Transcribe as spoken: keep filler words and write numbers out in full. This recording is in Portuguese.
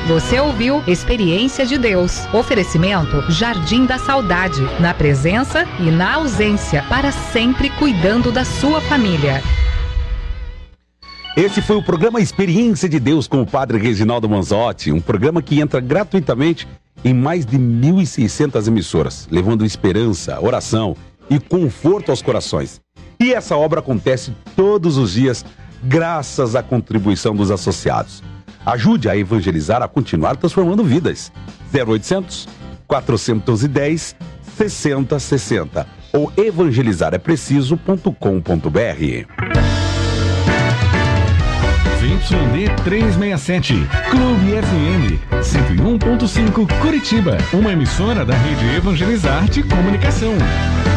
Você ouviu Experiência de Deus. Oferecimento Jardim da Saudade. Na presença e na ausência. Para sempre cuidando da sua família. Esse foi o programa Experiência de Deus com o Padre Reginaldo Manzotti. Um programa que entra gratuitamente em mais de mil e seiscentas emissoras, levando esperança, oração e conforto aos corações. E essa obra acontece todos os dias, graças à contribuição dos associados. Ajude a evangelizar, a continuar transformando vidas. zero oitocentos, quatrocentos e dez, sessenta sessenta ou evangelizar é preciso ponto com ponto br. Y D trezentos e sessenta e sete, Clube F M, cento e um ponto cinco, Curitiba, uma emissora da Rede Evangelizar de Comunicação.